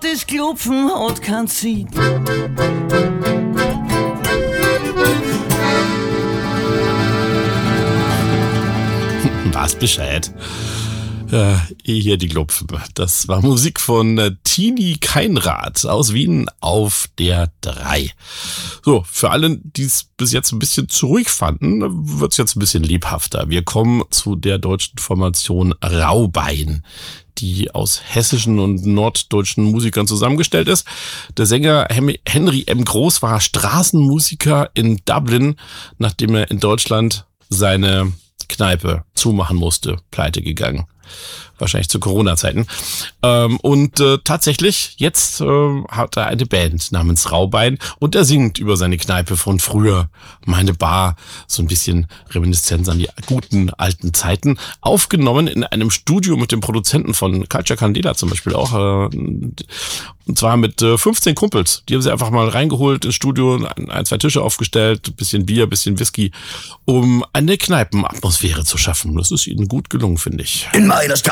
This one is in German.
das Klopfen hat kein Sinn. Was Bescheid. Hier die Klopfen. Das war Musik von Tini Keinrad aus Wien auf der 3. So, für alle, die es bis jetzt ein bisschen zurückfanden, wird es jetzt ein bisschen lebhafter. Wir kommen zu der deutschen Formation Rauhbein, die aus hessischen und norddeutschen Musikern zusammengestellt ist. Der Sänger Henry M. Groß war Straßenmusiker in Dublin, nachdem er in Deutschland seine Kneipe zumachen musste, pleite gegangen. Wahrscheinlich zu Corona-Zeiten. Tatsächlich, jetzt hat er eine Band namens Rauhbein und er singt über seine Kneipe von früher, meine Bar, so ein bisschen Reminiszenz an die guten alten Zeiten. Aufgenommen in einem Studio mit dem Produzenten von Culture Candela zum Beispiel auch. Und zwar mit 15 Kumpels. Die haben sie einfach mal reingeholt ins Studio, ein, zwei Tische aufgestellt, bisschen Bier, bisschen Whisky, um eine Kneipenatmosphäre zu schaffen. Das ist ihnen gut gelungen, finde ich. In meiner